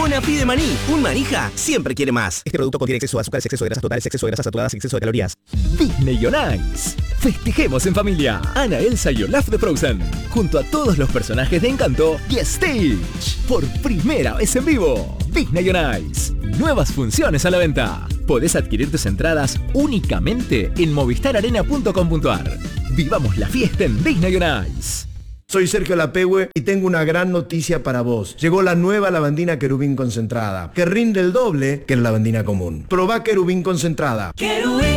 Mona pide maní. Un manija siempre quiere más. Este producto contiene exceso de azúcar, exceso de grasas totales, exceso de grasas saturadas y exceso de calorías. Disney on Ice. Festejemos en familia. Ana, Elsa y Olaf de Frozen. Junto a todos los personajes de Encanto y Stitch. Por primera vez en vivo. Disney on Ice. Nuevas funciones a la venta. Podés adquirir tus entradas únicamente en movistararena.com.ar. Vivamos la fiesta en Disney on Ice. Soy Sergio Lapehue y tengo una gran noticia para vos. Llegó la nueva lavandina Querubín concentrada, que rinde el doble que la lavandina común. Probá Querubín concentrada.